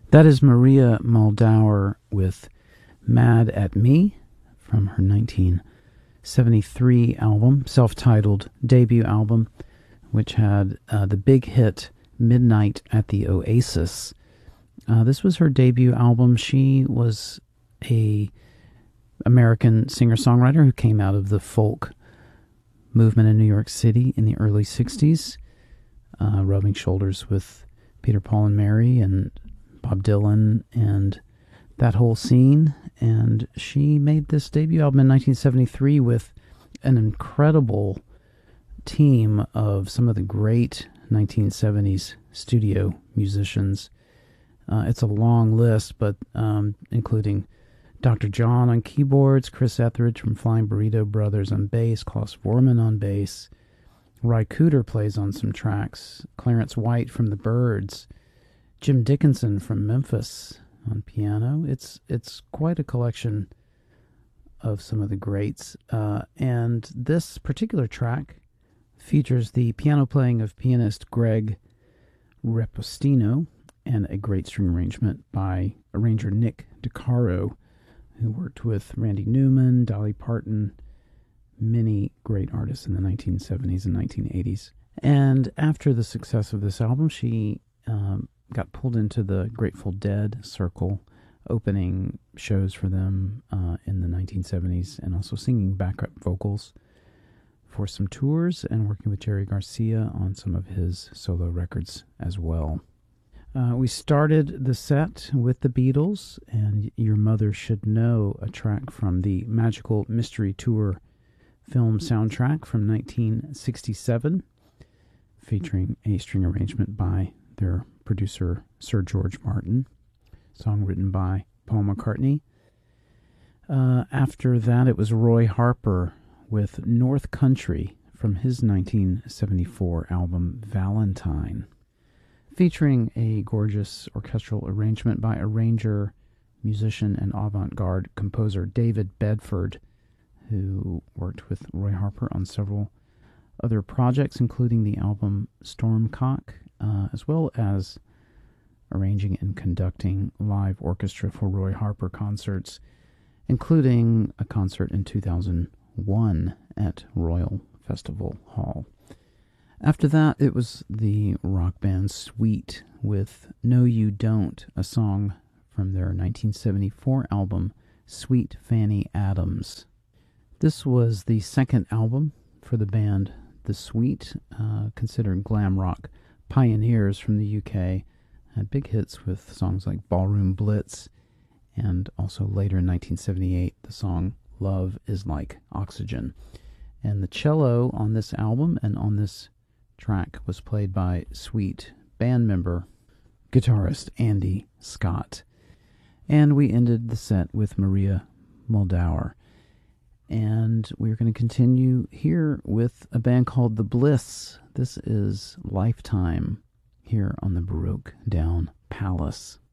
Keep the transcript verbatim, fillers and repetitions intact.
That is Maria Muldaur with Mad at Me from her nineteen seventy-three album, self-titled debut album, which had uh, the big hit Midnight at the Oasis. Uh, this was her debut album. She was a American singer-songwriter who came out of the folk movement in New York City in the early sixties, uh, rubbing shoulders with Peter, Paul, and Mary and Bob Dylan and that whole scene. And she made this debut album in nineteen seventy-three with an incredible team of some of the great nineteen seventies studio musicians. Uh, it's a long list, but um, including Doctor John on keyboards, Chris Etheridge from Flying Burrito Brothers on bass, Klaus Vormann on bass, Ry Cooder plays on some tracks, Clarence White from the Byrds, Jim Dickinson from Memphis on piano. It's it's quite a collection of some of the greats. Uh, and this particular track features the piano playing of pianist Greg Repostino and a great string arrangement by arranger Nick DeCaro, who worked with Randy Newman, Dolly Parton, many great artists in the nineteen seventies and nineteen eighties. And after the success of this album, she um, got pulled into the Grateful Dead circle, opening shows for them uh, in the nineteen seventies, and also singing backup vocals for some tours and working with Jerry Garcia on some of his solo records as well. Uh, we started the set with the Beatles and Your Mother Should Know, a track from the Magical Mystery Tour film soundtrack from nineteen sixty-seven, featuring a string arrangement by their producer Sir George Martin, song written by Paul McCartney. Uh, after that, it was Roy Harper with North Country from his nineteen seventy-four album Valentine, featuring a gorgeous orchestral arrangement by arranger, musician, and avant-garde composer David Bedford, who worked with Roy Harper on several other projects, including the album Stormcock, uh, as well as arranging and conducting live orchestra for Roy Harper concerts, including a concert in two thousand one at Royal Festival Hall. After that, it was the rock band Sweet with No You Don't, a song from their nineteen seventy-four album Sweet Fanny Adams. This was the second album for the band The Sweet, uh, considered glam rock pioneers from the U K. Had big hits with songs like Ballroom Blitz, and also later in nineteen seventy-eight, the song Love is Like Oxygen. And the cello on this album and on this track was played by Sweet band member, guitarist Andy Scott. And we ended the set with Maria Muldaur. And we're going to continue here with a band called The Bliss. This is Lifetime here on the Baroque Down Palace.